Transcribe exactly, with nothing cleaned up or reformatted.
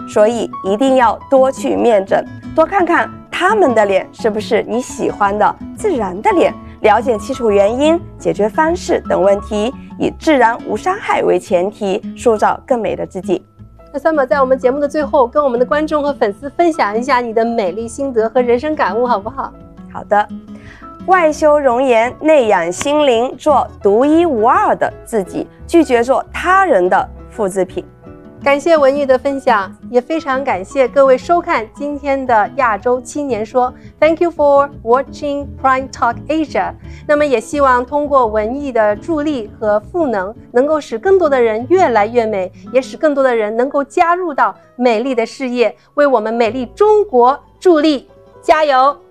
所以一定要多去面诊，多看看他们的脸是不是你喜欢的自然的脸，了解基础原因、解决方式等问题，以自然无伤害为前提，塑造更美的自己。 那Summer在我们节目的最后，跟我们的观众和粉丝分享一下你的美丽心得和人生感悟，好不好？ 好的，外修容颜，内养心灵，做独一无二的自己，拒绝做他人的复制品。 感谢文玉的分享，也非常感谢各位收看今天的亚洲青年说。Thank you for watching Prime Talk Asia。那么也希望通过文艺的助力和赋能，能够使更多的人越来越美，也使更多的人能够加入到美丽的事业，为我们美丽中国助力。加油！